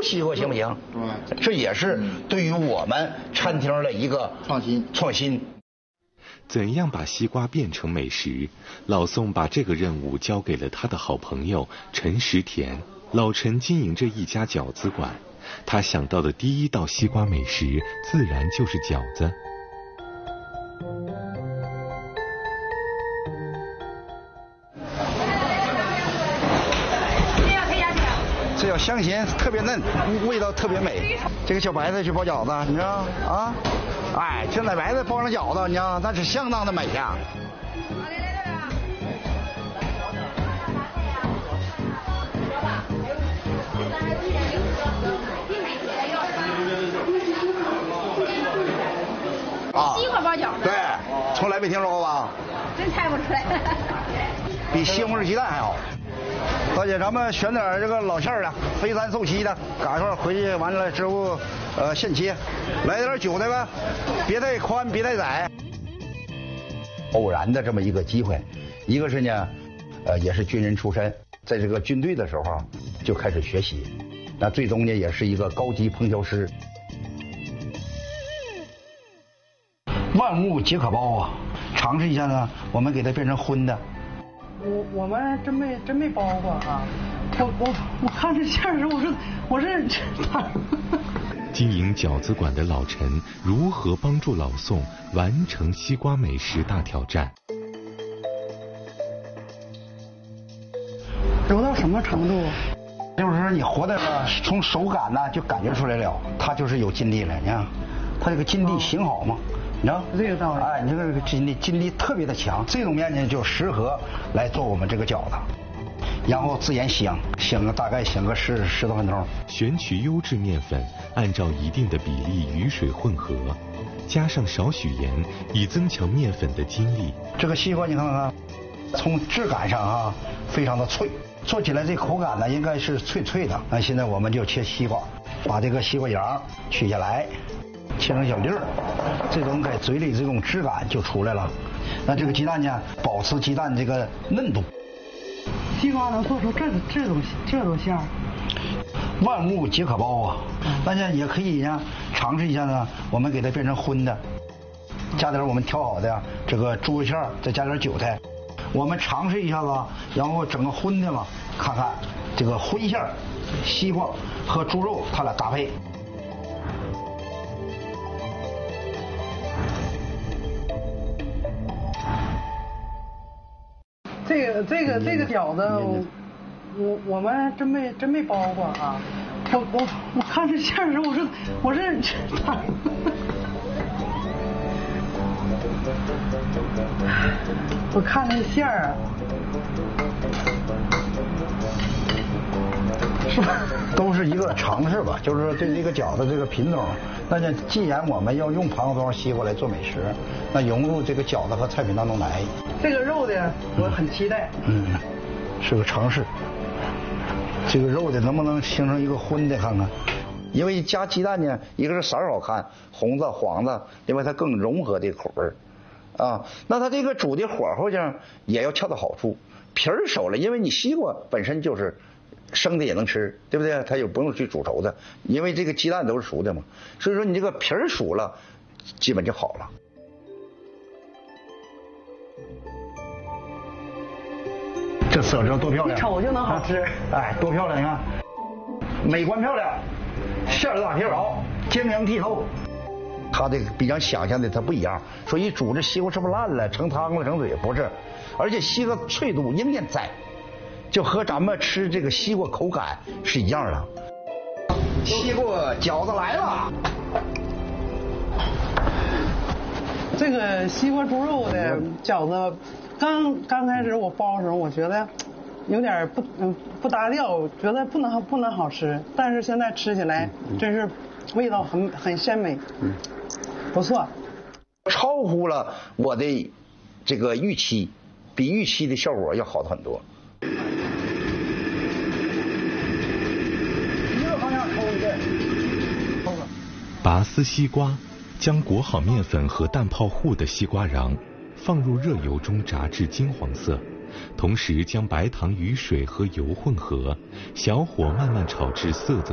西瓜行不行？这也是对于我们餐厅的一个创新。 怎样把西瓜变成美食？老宋把这个任务交给了他的好朋友陈石田。老陈经营着一家饺子馆，他想到的第一道西瓜美食自然就是饺子。 这叫香咸，特别嫩，味道特别美。这个小白菜去包饺子，你知道啊？哎，这奶白菜包上饺子，你知道那是相当的美呀。 西瓜包饺子？ 对，从来没听说过吧？ 真猜不出来。 比西红柿鸡蛋还好。大姐，咱们选点这个老馅儿的，飞山寿喜的，嘎出来回去完了之后，现切，来点韭菜呗，别太宽，别太窄。偶然的这么一个机会，一个是呢，也是军人出身，在这个军队的时候就开始学习，那最终呢也是一个高级烹调师。万物皆可包啊，尝试一下呢，我们给它变成荤的。 我们真没包过啊！我看这馅儿时，我是经营饺子馆的老陈如何帮助老宋完成西瓜美食大挑战？ 揉到什么程度？ 就是说你活的从手感呢就感觉出来了，他就是有筋力了，你看，他这个筋力行好嘛。你知道这个道理， 哎，你这个筋力特别的强，这种面呢就适合来做我们这个饺子，然后自然香个大概香个10多分钟。 选取优质面粉，按照一定的比例与水混合，加上少许盐，以增强面粉的筋力。 这个西瓜你看看，从质感上啊非常的脆，做起来这口感呢应该是脆脆的。那现在我们就切西瓜，把这个西瓜瓤取下来。切成小粒儿，这种在嘴里这种质感就出来了。那这个鸡蛋呢，保持鸡蛋这个嫩度。 西瓜能做出这种馅儿， 万物皆可包啊！大家也可以呢尝试一下呢，我们给它变成荤的，加点我们调好的这个猪肉馅儿，再加点韭菜，我们尝试一下子，然后整个荤的嘛，看看这个荤馅儿，西瓜和猪肉它俩搭配。 这个饺子，我们真没包过啊！我看这馅儿时，我是我看那馅儿啊，是吧？ 都是一个尝试吧，就是说对这个饺子这个品种，那既然我们要用庞各庄西瓜来做美食，那融入这个饺子和菜品当中来。 这个肉的我很期待。 是个尝试。这个肉的能不能形成一个荤的看看？因为加鸡蛋呢，一个是色儿好看，红的、黄的，另外它更融合这个口味儿。啊，那它这个煮的火候上也要恰到好处，皮儿熟了，因为你西瓜本身就是生的也能吃，对不对？它也不用去煮熟的，因为这个鸡蛋都是熟的嘛，所以说你这个皮儿熟了，基本就好了。这色泽多漂亮！ 一瞅就能好吃。 哎，多漂亮！你看，美观漂亮，馅儿大皮薄，晶莹剔透。它这个比较想象的它不一样，说一煮这西瓜是不是烂了、成汤了、成水？不是，而且西瓜脆度仍然在，就和咱们吃这个西瓜口感是一样的。西瓜饺子来了。 这个西瓜猪肉的饺子，刚开始我包的时候，我觉得有点不搭调，觉得不能好吃。但是现在吃起来真是味道很鲜美，不错， 超乎了我的这个预期，比预期的效果要好很多。一个方向抽一遍， 拔丝西瓜，将裹好面粉和蛋泡糊的西瓜瓤放入热油中炸至金黄色，同时将白糖与水和油混合，小火慢慢炒至色泽